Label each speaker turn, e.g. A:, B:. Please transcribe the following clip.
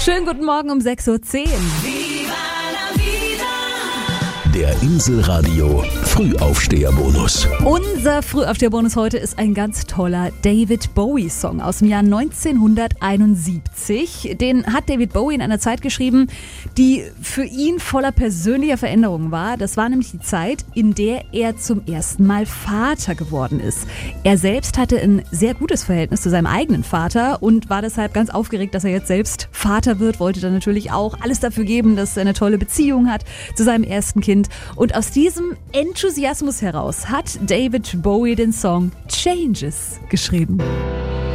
A: Schönen guten Morgen um 6:10 Uhr.
B: Der Inselradio Frühaufsteherbonus.
A: Unser Frühaufsteherbonus heute ist ein ganz toller David Bowie-Song aus dem Jahr 1971. Den hat David Bowie in einer Zeit geschrieben, die für ihn voller persönlicher Veränderungen war. Das war nämlich die Zeit, in der er zum ersten Mal Vater geworden ist. Er selbst hatte ein sehr gutes Verhältnis zu seinem eigenen Vater und war deshalb ganz aufgeregt, dass er jetzt selbst Vater wird. Wollte dann natürlich auch alles dafür geben, dass er eine tolle Beziehung hat zu seinem ersten Kind. Und aus diesem Enthusiasmus heraus hat David Bowie den Song Changes geschrieben.